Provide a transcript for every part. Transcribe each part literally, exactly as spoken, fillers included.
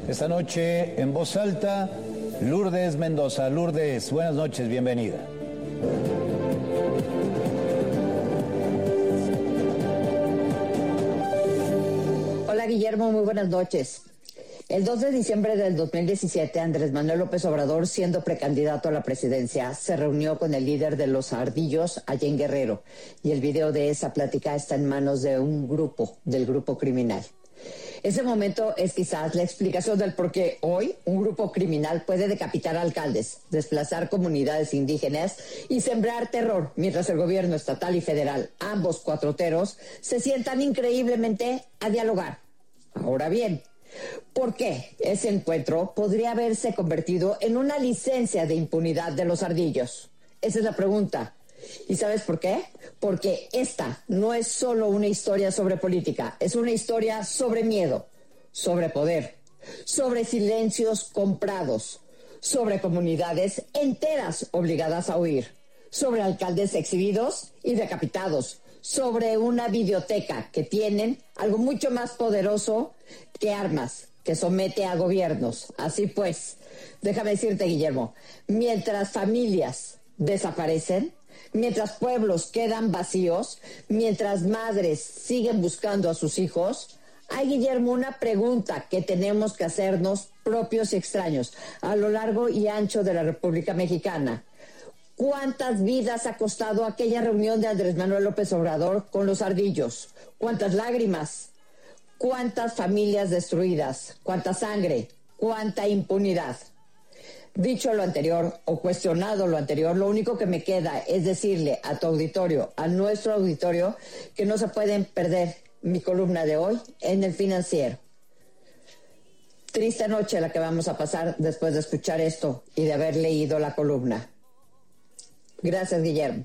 Esta noche en voz alta, Lourdes Mendoza. Lourdes, buenas noches, bienvenida. Hola Guillermo, muy buenas noches. El dos de diciembre del dos mil diecisiete, Andrés Manuel López Obrador, siendo precandidato a la presidencia, se reunió con el líder de los Ardillos allá en Guerrero, y el video de esa plática está en manos de un grupo, del grupo criminal. Ese momento es quizás la explicación del por qué hoy un grupo criminal puede decapitar alcaldes, desplazar comunidades indígenas y sembrar terror, mientras el gobierno estatal y federal, ambos cuatroteros, se sientan increíblemente a dialogar. Ahora bien, ¿por qué ese encuentro podría haberse convertido en una licencia de impunidad de los Ardillos? Esa es la pregunta. ¿Y sabes por qué? Porque esta no es solo una historia sobre política, es una historia sobre miedo, sobre poder, sobre silencios comprados, sobre comunidades enteras obligadas a huir, sobre alcaldes exhibidos y decapitados, sobre una biblioteca que tienen algo mucho más poderoso que armas, que somete a gobiernos. Así pues, déjame decirte, Guillermo, mientras familias desaparecen, mientras pueblos quedan vacíos, mientras madres siguen buscando a sus hijos, hay, Guillermo, una pregunta que tenemos que hacernos propios y extraños a lo largo y ancho de la República Mexicana. ¿Cuántas vidas ha costado aquella reunión de Andrés Manuel López Obrador con los Ardillos? ¿Cuántas lágrimas? ¿Cuántas familias destruidas? ¿Cuánta sangre? ¿Cuánta impunidad? Dicho lo anterior, o cuestionado lo anterior, lo único que me queda es decirle a tu auditorio, a nuestro auditorio, que no se pueden perder mi columna de hoy en El Financiero. Triste noche la que vamos a pasar después de escuchar esto y de haber leído la columna. Gracias, Guillermo.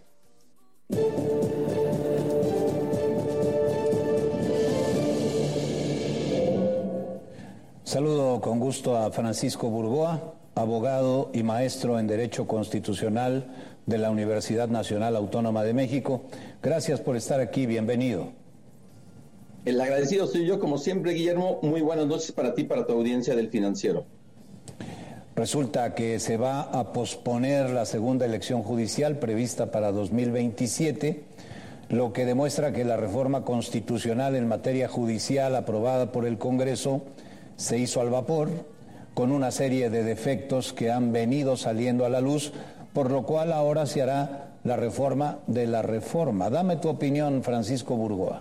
Saludo con gusto a Francisco Burgoa, abogado y maestro en Derecho Constitucional de la Universidad Nacional Autónoma de México. Gracias por estar aquí, bienvenido. El agradecido soy yo, como siempre, Guillermo. Muy buenas noches para ti, para tu audiencia del Financiero. Resulta que se va a posponer la segunda elección judicial prevista para dos mil veintisiete, lo que demuestra que la reforma constitucional en materia judicial aprobada por el Congreso se hizo al vapor, con una serie de defectos que han venido saliendo a la luz, por lo cual ahora se hará la reforma de la reforma. Dame tu opinión, Francisco Burgoa.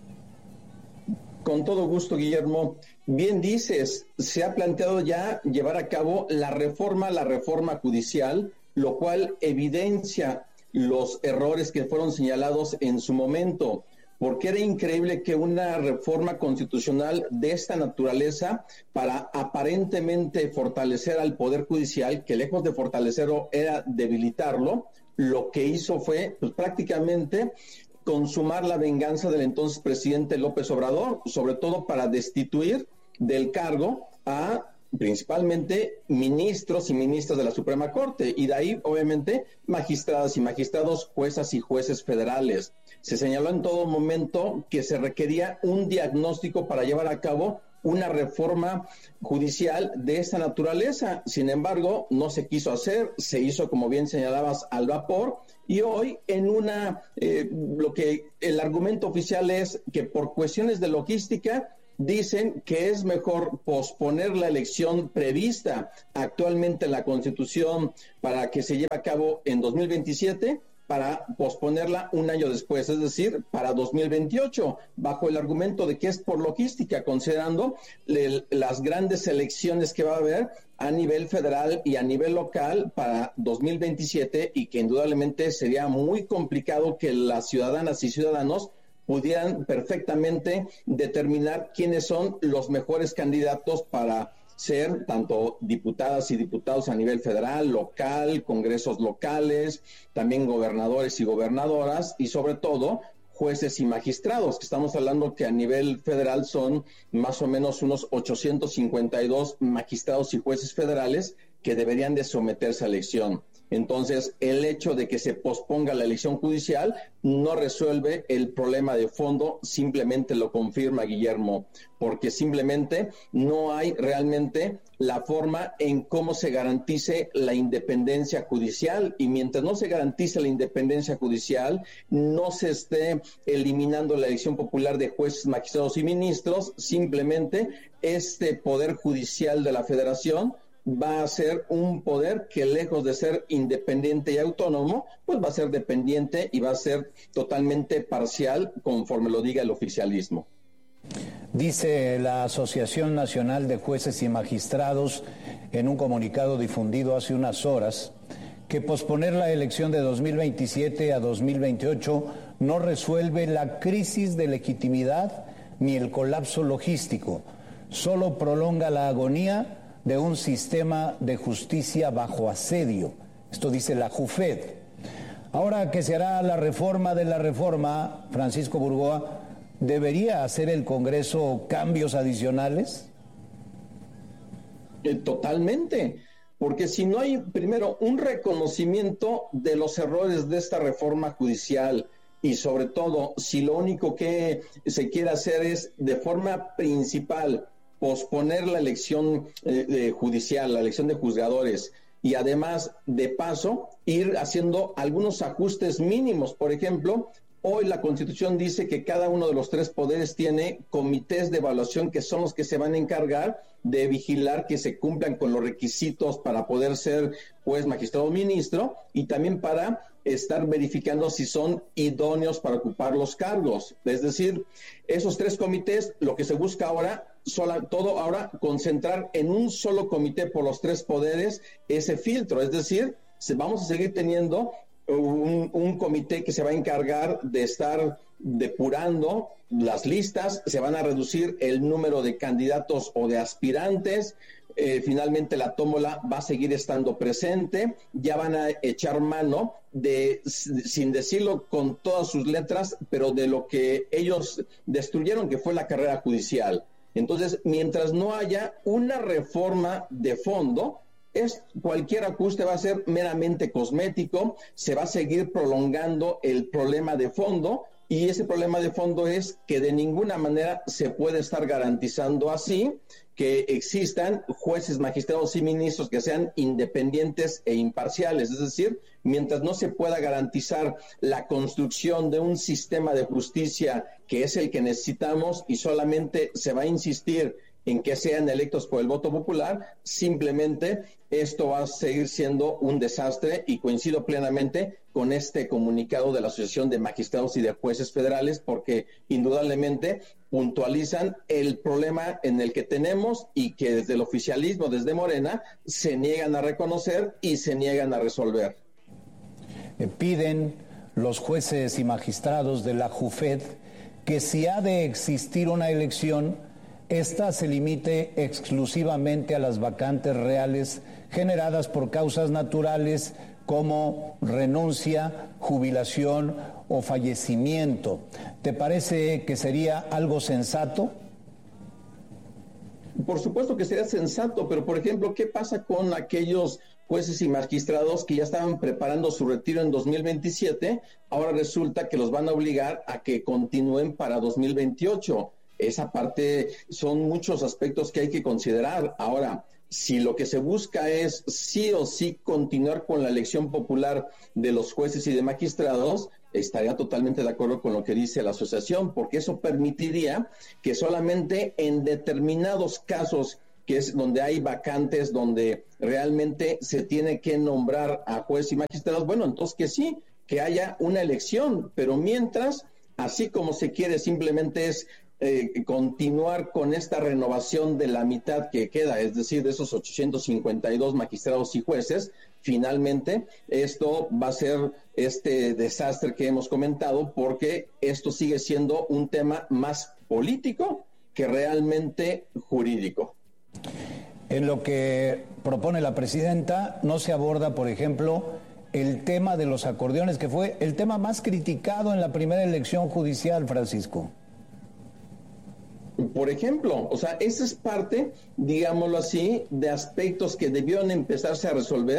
Con todo gusto, Guillermo. Bien dices, se ha planteado ya llevar a cabo la reforma, la reforma judicial, lo cual evidencia los errores que fueron señalados en su momento, porque era increíble que una reforma constitucional de esta naturaleza, para aparentemente fortalecer al Poder Judicial, que lejos de fortalecerlo era debilitarlo, lo que hizo fue pues, prácticamente consumar la venganza del entonces presidente López Obrador, sobre todo para destituir del cargo a principalmente ministros y ministras de la Suprema Corte, y de ahí obviamente magistradas y magistrados, juezas y jueces federales. Se señaló en todo momento que se requería un diagnóstico para llevar a cabo una reforma judicial de esta naturaleza. Sin embargo, no se quiso hacer, se hizo, como bien señalabas, al vapor, y hoy en una, eh, lo que el argumento oficial es que por cuestiones de logística dicen que es mejor posponer la elección prevista actualmente en la Constitución para que se lleve a cabo en dos mil veintisiete, para posponerla un año después, es decir, para dos mil veintiocho, bajo el argumento de que es por logística, considerando le, las grandes elecciones que va a haber a nivel federal y a nivel local para dos mil veintisiete, y que indudablemente sería muy complicado que las ciudadanas y ciudadanos pudieran perfectamente determinar quiénes son los mejores candidatos para ser tanto diputadas y diputados a nivel federal, local, congresos locales, también gobernadores y gobernadoras, y sobre todo jueces y magistrados, que estamos hablando que a nivel federal son más o menos unos ochocientos cincuenta y dos magistrados y jueces federales que deberían de someterse a elección. Entonces, el hecho de que se posponga la elección judicial no resuelve el problema de fondo, simplemente lo confirma, Guillermo, porque simplemente no hay realmente la forma en cómo se garantice la independencia judicial, y mientras no se garantice la independencia judicial, no se esté eliminando la elección popular de jueces, magistrados y ministros, simplemente este poder judicial de la Federación va a ser un poder que, lejos de ser independiente y autónomo, pues va a ser dependiente y va a ser totalmente parcial, conforme lo diga el oficialismo. Dice la Asociación Nacional de Jueces y Magistrados en un comunicado difundido hace unas horas que posponer la elección de dos mil veintisiete a dos mil veintiocho no resuelve la crisis de legitimidad ni el colapso logístico, solo prolonga la agonía de un sistema de justicia bajo asedio. Esto dice la JUFED. Ahora que se hará la reforma de la reforma, Francisco Burgoa, ¿debería hacer el Congreso cambios adicionales? Eh, totalmente, porque si no hay, primero, un reconocimiento de los errores de esta reforma judicial, y sobre todo, si lo único que se quiere hacer es, de forma principal, posponer la elección eh, de judicial, la elección de juzgadores, y además, de paso, ir haciendo algunos ajustes mínimos. Por ejemplo, hoy la Constitución dice que cada uno de los tres poderes tiene comités de evaluación que son los que se van a encargar de vigilar que se cumplan con los requisitos para poder ser juez, magistrado o ministro, y también para estar verificando si son idóneos para ocupar los cargos. Es decir, esos tres comités, lo que se busca ahora, sola, todo ahora, concentrar en un solo comité por los tres poderes ese filtro. Es decir, se, vamos a seguir teniendo un, un comité que se va a encargar de estar depurando las listas, se van a reducir el número de candidatos o de aspirantes. Eh, finalmente la tómbola va a seguir estando presente, ya van a echar mano de, sin decirlo con todas sus letras, pero de lo que ellos destruyeron, que fue la carrera judicial. Entonces, mientras no haya una reforma de fondo, es, cualquier ajuste va a ser meramente cosmético, se va a seguir prolongando el problema de fondo, y ese problema de fondo es que de ninguna manera se puede estar garantizando así que existan jueces, magistrados y ministros que sean independientes e imparciales. Es decir, mientras no se pueda garantizar la construcción de un sistema de justicia que es el que necesitamos, y solamente se va a insistir en que sean electos por el voto popular, simplemente esto va a seguir siendo un desastre, y coincido plenamente con este comunicado de la Asociación de Magistrados y de Jueces Federales, porque indudablemente puntualizan el problema en el que tenemos y que desde el oficialismo, desde Morena, se niegan a reconocer y se niegan a resolver. Piden los jueces y magistrados de la JUFED que si ha de existir una elección, esta se limite exclusivamente a las vacantes reales generadas por causas naturales como renuncia, jubilación o fallecimiento. ¿Te parece que sería algo sensato? Por supuesto que sería sensato, pero por ejemplo, ¿qué pasa con aquellos jueces y magistrados que ya estaban preparando su retiro en dos mil veintisiete? Ahora resulta que los van a obligar a que continúen para dos mil veintiocho. Esa parte, son muchos aspectos que hay que considerar. Ahora, si lo que se busca es sí o sí continuar con la elección popular de los jueces y de magistrados, estaría totalmente de acuerdo con lo que dice la asociación, porque eso permitiría que solamente en determinados casos, que es donde hay vacantes, donde realmente se tiene que nombrar a jueces y magistrados, bueno, entonces que sí, que haya una elección, pero mientras, así como se quiere, simplemente es Eh, continuar con esta renovación de la mitad que queda, es decir, de esos ochocientos cincuenta y dos magistrados y jueces. Finalmente, esto va a ser este desastre que hemos comentado, porque esto sigue siendo un tema más político que realmente jurídico. En lo que propone la presidenta, no se aborda, por ejemplo, el tema de los acordeones, que fue el tema más criticado en la primera elección judicial, Francisco. Por ejemplo, o sea, esa es parte, digámoslo así, de aspectos que debieron empezarse a resolver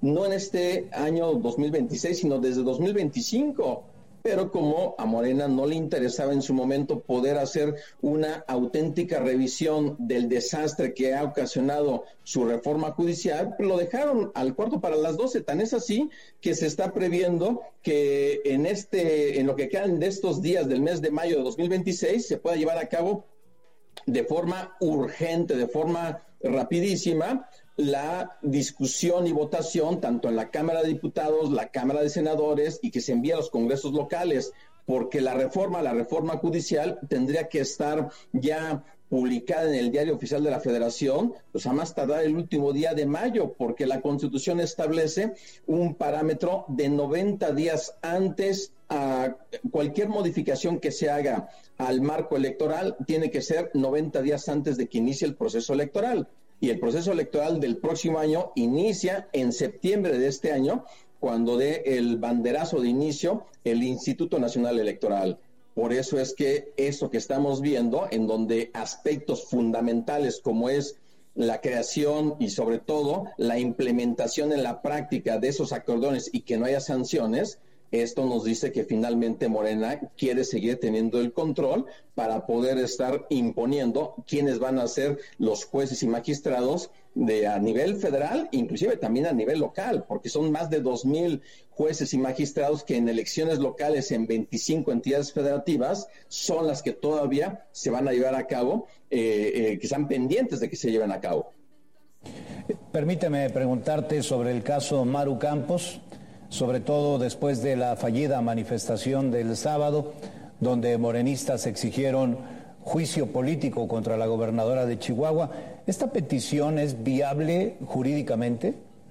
no en este año dos mil veintiséis, sino desde dos mil veinticinco. Pero como a Morena no le interesaba en su momento poder hacer una auténtica revisión del desastre que ha ocasionado su reforma judicial, pues lo dejaron al cuarto para las doce. Tan es así que se está previendo que en este, en lo que quedan de estos días del mes de mayo de dos mil veintiséis se pueda llevar a cabo de forma urgente, de forma rapidísima, la discusión y votación tanto en la Cámara de Diputados, la Cámara de Senadores, y que se envíe a los congresos locales, porque la reforma, la reforma judicial tendría que estar ya publicada en el Diario Oficial de la Federación, pues a más tardar el último día de mayo, porque la Constitución establece un parámetro de noventa días antes. A cualquier modificación que se haga al marco electoral tiene que ser noventa días antes de que inicie el proceso electoral. Y el proceso electoral del próximo año inicia en septiembre de este año, cuando dé el banderazo de inicio el Instituto Nacional Electoral. Por eso es que eso que estamos viendo, en donde aspectos fundamentales como es la creación y sobre todo la implementación en la práctica de esos acordones y que no haya sanciones, esto nos dice que finalmente Morena quiere seguir teniendo el control para poder estar imponiendo quiénes van a ser los jueces y magistrados de a nivel federal, inclusive también a nivel local, porque son más de dos mil jueces y magistrados que en elecciones locales en veinticinco entidades federativas son las que todavía se van a llevar a cabo, eh, eh, que están pendientes de que se lleven a cabo. Permíteme preguntarte sobre el caso Maru Campos, sobre todo después de la fallida manifestación del sábado, donde morenistas exigieron juicio político contra la gobernadora de Chihuahua. ¿Esta petición es viable jurídicamente?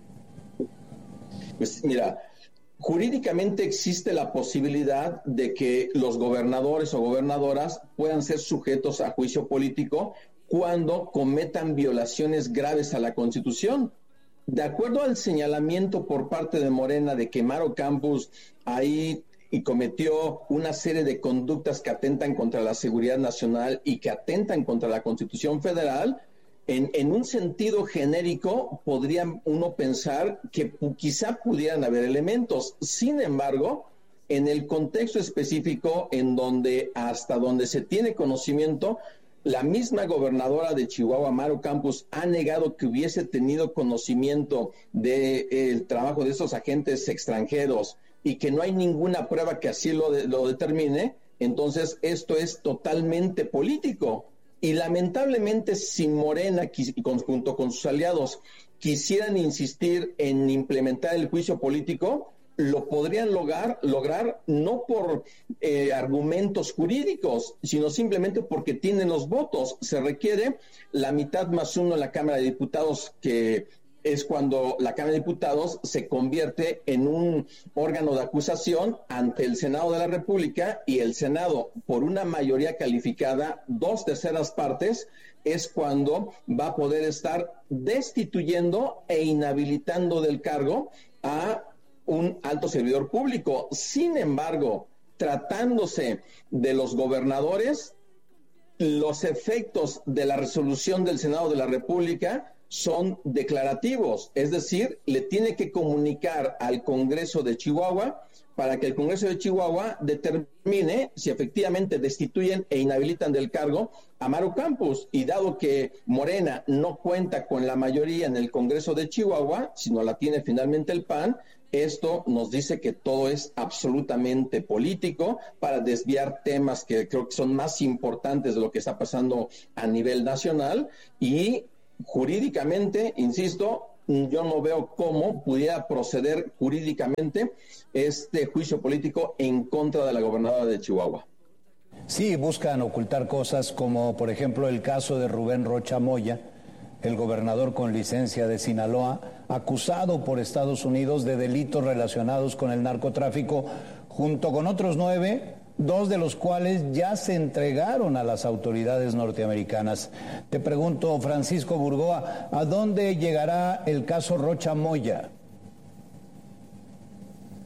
Pues mira, jurídicamente existe la posibilidad de que los gobernadores o gobernadoras puedan ser sujetos a juicio político cuando cometan violaciones graves a la Constitución. De acuerdo al señalamiento por parte de Morena de que Maru Campos ahí y cometió una serie de conductas que atentan contra la seguridad nacional y que atentan contra la Constitución Federal, en, en un sentido genérico podría uno pensar que quizá pudieran haber elementos. Sin embargo, en el contexto específico en donde hasta donde se tiene conocimiento, la misma gobernadora de Chihuahua, Maru Campos, ha negado que hubiese tenido conocimiento del de, eh, trabajo de esos agentes extranjeros y que no hay ninguna prueba que así lo, de, lo determine. Entonces esto es totalmente político. Y lamentablemente si Morena, junto con sus aliados, quisieran insistir en implementar el juicio político, lo podrían lograr, lograr no por eh, argumentos jurídicos, sino simplemente porque tienen los votos. Se requiere la mitad más uno en la Cámara de Diputados, que es cuando la Cámara de Diputados se convierte en un órgano de acusación ante el Senado de la República, y el Senado, por una mayoría calificada, dos terceras partes, es cuando va a poder estar destituyendo e inhabilitando del cargo a un alto servidor público. Sin embargo, tratándose de los gobernadores, los efectos de la resolución del Senado de la República son declarativos, es decir, le tiene que comunicar al Congreso de Chihuahua para que el Congreso de Chihuahua determine si efectivamente destituyen e inhabilitan del cargo a Maru Campos. Y dado que Morena no cuenta con la mayoría en el Congreso de Chihuahua, sino la tiene finalmente el P A N, esto nos dice que todo es absolutamente político para desviar temas que creo que son más importantes de lo que está pasando a nivel nacional. Y jurídicamente, insisto, yo no veo cómo pudiera proceder jurídicamente este juicio político en contra de la gobernadora de Chihuahua. Sí, buscan ocultar cosas como, por ejemplo, el caso de Rubén Rocha Moya, el gobernador con licencia de Sinaloa, acusado por Estados Unidos de delitos relacionados con el narcotráfico, junto con otros nueve, dos de los cuales ya se entregaron a las autoridades norteamericanas. Te pregunto, Francisco Burgoa, ¿a dónde llegará el caso Rocha Moya?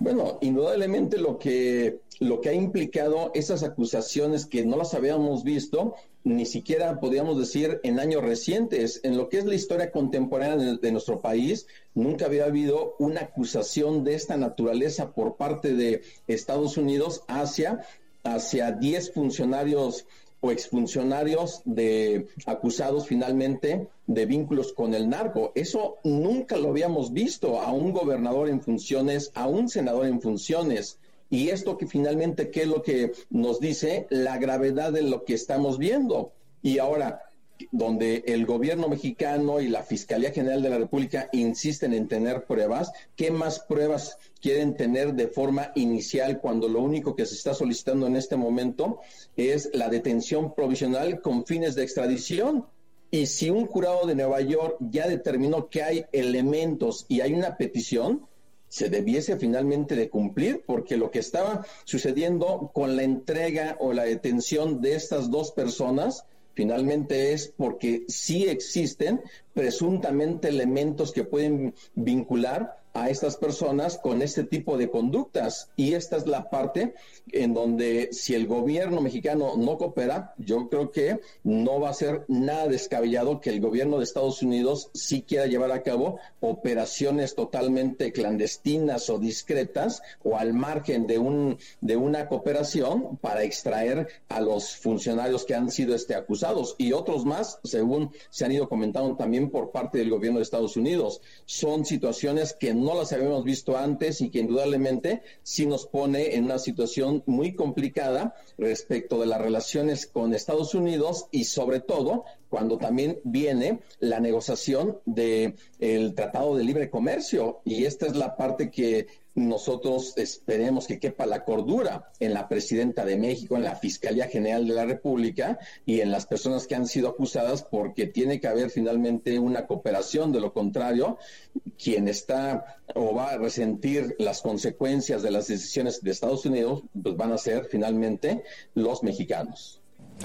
Bueno, indudablemente lo que, lo que ha implicado esas acusaciones que no las habíamos visto, ni siquiera podríamos decir en años recientes, en lo que es la historia contemporánea de, de nuestro país, nunca había habido una acusación de esta naturaleza por parte de Estados Unidos hacia, hacia diez funcionarios o exfuncionarios de acusados finalmente de vínculos con el narco. Eso nunca lo habíamos visto, a un gobernador en funciones, a un senador en funciones. Y esto que finalmente, ¿qué es lo que nos dice? La gravedad de lo que estamos viendo. Y ahora, donde el gobierno mexicano y la Fiscalía General de la República insisten en tener pruebas, ¿qué más pruebas quieren tener de forma inicial cuando lo único que se está solicitando en este momento es la detención provisional con fines de extradición? Y si un jurado de Nueva York ya determinó que hay elementos y hay una petición, se debiese finalmente de cumplir, porque lo que estaba sucediendo con la entrega o la detención de estas dos personas finalmente es porque sí existen presuntamente elementos que pueden vincular a estas personas con este tipo de conductas. Y esta es la parte en donde si el gobierno mexicano no coopera, yo creo que no va a ser nada descabellado que el gobierno de Estados Unidos sí quiera llevar a cabo operaciones totalmente clandestinas o discretas o al margen de un de una cooperación para extraer a los funcionarios que han sido este acusados y otros más, según se han ido comentando también por parte del gobierno de Estados Unidos. Son situaciones que no las habíamos visto antes y que indudablemente sí nos pone en una situación muy complicada respecto de las relaciones con Estados Unidos y sobre todo cuando también viene la negociación del Tratado de Libre Comercio. Y esta es la parte que nosotros esperemos que quepa la cordura en la Presidenta de México, en la Fiscalía General de la República y en las personas que han sido acusadas, porque tiene que haber finalmente una cooperación. De lo contrario, quien está o va a resentir las consecuencias de las decisiones de Estados Unidos, pues van a ser finalmente los mexicanos.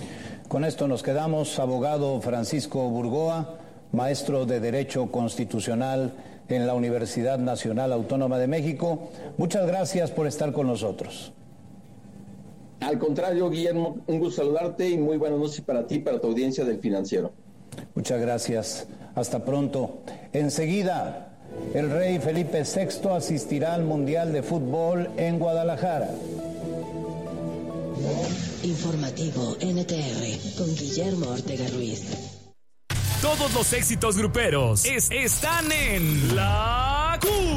Con esto nos quedamos. Abogado Francisco Burgoa, maestro de Derecho Constitucional en la Universidad Nacional Autónoma de México, muchas gracias por estar con nosotros. Al contrario, Guillermo, un gusto saludarte y muy buenas noches para ti y para tu audiencia del Financiero. Muchas gracias. Hasta pronto. Enseguida, el rey Felipe sexto asistirá al Mundial de Fútbol en Guadalajara. Informativo N T R con Guillermo Ortega Ruiz. Todos los éxitos gruperos es, están en La Q.